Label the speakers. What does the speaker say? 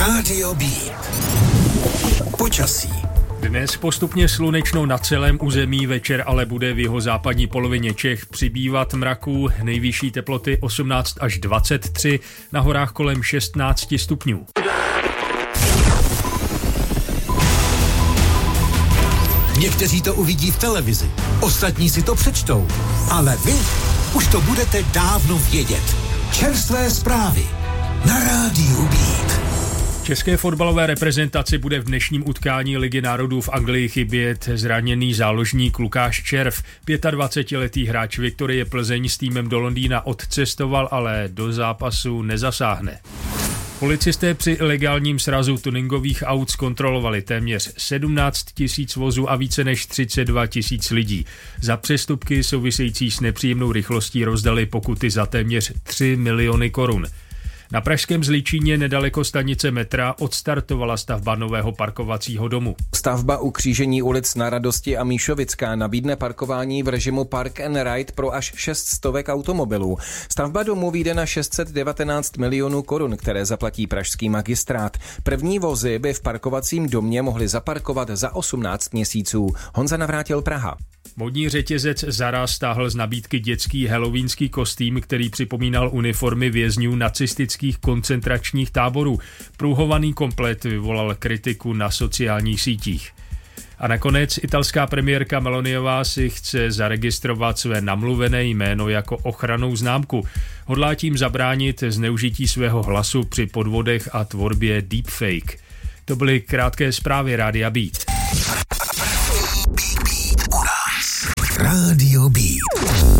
Speaker 1: Rádio Beat. Počasí.
Speaker 2: Dnes postupně slunečno na celém území, večer ale bude v jihozápadní polovině Čech přibývat mraků, nejvyšší teploty 18 až 23, na horách kolem 16 stupňů.
Speaker 1: Někteří to uvidí v televizi, ostatní si to přečtou, ale vy už to budete dávno vědět. Čerstvé zprávy na Rádiu Beat.
Speaker 2: České fotbalové reprezentaci bude v dnešním utkání Ligy národů v Anglii chybět zraněný záložník Lukáš Červ. 25-letý hráč Viktorie Plzeň s týmem do Londýna odcestoval, ale do zápasu nezasáhne. Policisté při ilegálním srazu tuningových aut zkontrolovali téměř 17 000 vozů a více než 32 000 lidí. Za přestupky související s nepříjemnou rychlostí rozdali pokuty za téměř 3 miliony korun. Na pražském Zličíně nedaleko stanice metra odstartovala stavba nového parkovacího domu.
Speaker 3: Stavba u křížení ulic Na Radosti a Míšovická nabídne parkování v režimu Park and Ride pro až 600 automobilů. Stavba domu vyjde na 619 milionů korun, které zaplatí pražský magistrát. První vozy by v parkovacím domě mohly zaparkovat za 18 měsíců. Honza Navrátil, Praha.
Speaker 2: Modní řetězec Zara stáhl z nabídky dětský halloweenský kostým, který připomínal uniformy vězňů nacistických koncentračních táborů. Pruhovaný komplet vyvolal kritiku na sociálních sítích. A nakonec italská premiérka Meloniová si chce zaregistrovat své namluvené jméno jako ochrannou známku. Hodlá tím zabránit zneužití svého hlasu při podvodech a tvorbě deepfake. To byly krátké zprávy Rádia Beat.
Speaker 1: Rádio